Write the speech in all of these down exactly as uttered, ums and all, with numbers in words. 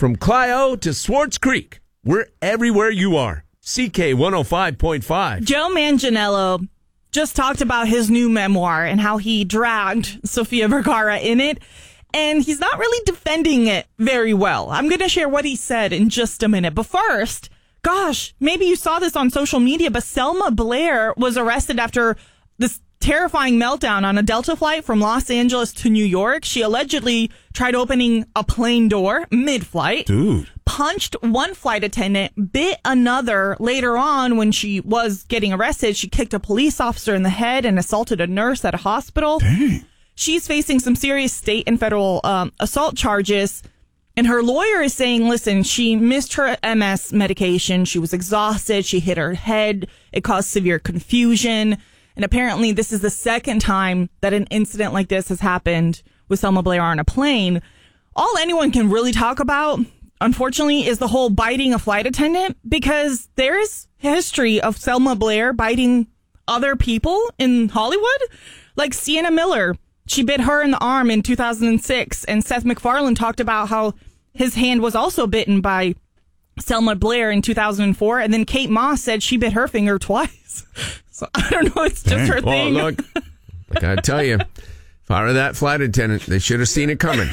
From Clio to Swartz Creek, we're everywhere you are. C K one oh five point five. Joe Manganiello just talked about his new memoir and how he dragged Sofia Vergara in it. And he's not really defending it very well. I'm going to share what he said in just a minute. But first, gosh, maybe you saw this on social media, but Selma Blair was arrested after this terrifying meltdown on a Delta flight from Los Angeles to New York. She allegedly tried opening a plane door mid-flight. Dude. Punched one flight attendant, bit another. Later on, when she was getting arrested, she kicked a police officer in the head and assaulted a nurse at a hospital. Dang. She's facing some serious state and federal um, assault charges. And her lawyer is saying, listen, she missed her M S medication. She was exhausted. She hit her head. It caused severe confusion. And apparently this is the second time that an incident like this has happened with Selma Blair on a plane. All anyone can really talk about, unfortunately, is the whole biting a flight attendant, because there's history of Selma Blair biting other people in Hollywood. Like Sienna Miller, she bit her in the arm in two thousand six. And Seth MacFarlane talked about how his hand was also bitten by Selma Blair in two thousand four. And then Kate Moss said she bit her finger twice. So I don't know. It's just Dang. her Well, thing. look, I gotta tell you, if I were that flight attendant, they should have seen it coming.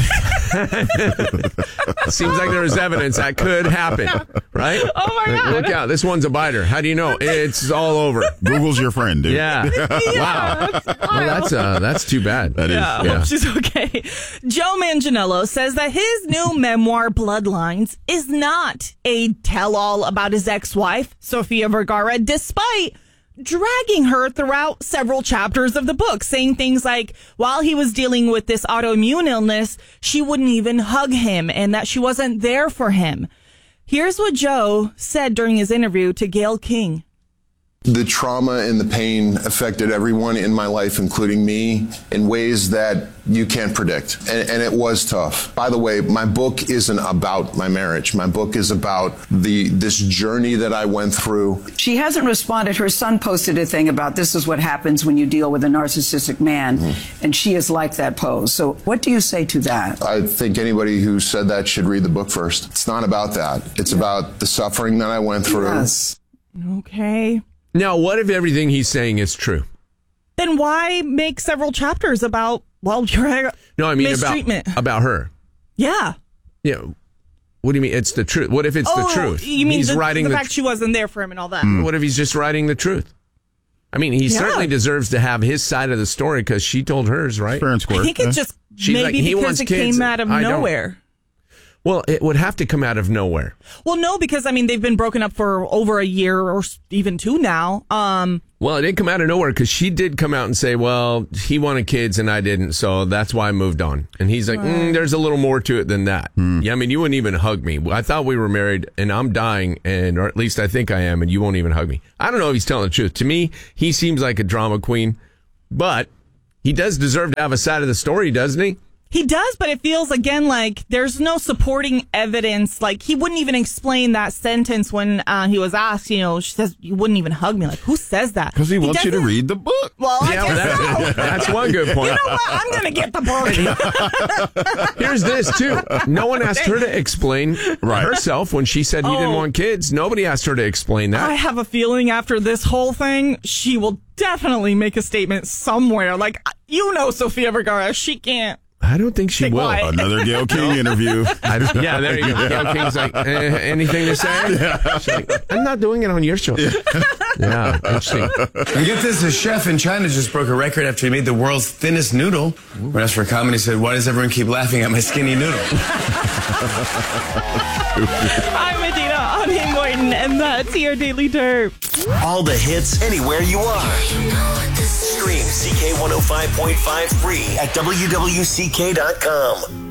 Seems like there was evidence that could happen, right? Oh, my Like, God. look out, this one's a biter. How do you know? It's all over. Google's your friend, dude. Yeah. Wow. That's Well, that's uh, that's too bad. That is. Yeah, I Yeah. hope she's okay. Joe Manganiello says that his new memoir, Bloodlines, is not a tell-all about his ex-wife, Sofia Vergara, despite dragging her throughout several chapters of the book, saying things like, while he was dealing with this autoimmune illness, she wouldn't even hug him and that she wasn't there for him. Here's what Joe said during his interview to Gayle King. The trauma and the pain affected everyone in my life, including me, in ways that you can't predict. And, and it was tough. By the way, my book isn't about my marriage. My book is about the this journey that I went through. She hasn't responded. Her son posted a thing about this is what happens when you deal with a narcissistic man, mm-hmm. and she is like that pose. So what do you say to that? I think anybody who said that should read the book first. It's not about that. It's yeah. about the suffering that I went through. Yes. Okay. Now, what if everything he's saying is true? Then why make several chapters about, well, your No, I mean about mistreatment? about her. Yeah. Yeah. What do you mean? It's the truth. What if it's oh, the truth? You mean he's the, writing the the fact tr- she wasn't there for him and all that? What if he's just writing the truth? I mean, he Yeah. certainly deserves to have his side of the story because she told hers, right? Fair and square. I think it's just She's maybe like, he because wants it kids. came out of I don't. nowhere. Well, it would have to come out of nowhere. Well, no, because, I mean, they've been broken up for over a year or even two now. Um, Well, it didn't come out of nowhere because she did come out and say, well, he wanted kids and I didn't, so that's why I moved on. And he's like, mm, there's a little more to it than that. Hmm. Yeah, I mean, you wouldn't even hug me. I thought we were married and I'm dying, and or at least I think I am, and you won't even hug me. I don't know if he's telling the truth. To me, he seems like a drama queen, but he does deserve to have a side of the story, doesn't he? He does, but it feels, again, like there's no supporting evidence. Like, he wouldn't even explain that sentence when uh, he was asked, you know, she says, you wouldn't even hug me. Like, who says that? Because he, he wants you to doesn't- read the book. Well, I Yeah, guess well, so. that's, that's one good point. You know what? I'm going to get the book. Here's this, too. No one asked her to explain Right. herself when she said he didn't Oh. want kids. Nobody asked her to explain that. I have a feeling after this whole thing, she will definitely make a statement somewhere. Like, you know, Sofia Vergara, she can't. I don't think she Stay will. quiet. Another Gayle King interview. I don't, yeah, there you go. Gayle King's like, eh, anything to say? She's like, I'm not doing it on your show. Yeah, interesting. And get this, a chef in China just broke a record after he made the world's thinnest noodle. When asked for comment, he said, why does everyone keep laughing at my skinny noodle? I'm Medina on Hey Morton, and that's your Daily Derp. All the hits anywhere you are. Stream C K one oh five point five free at W W C K dot com.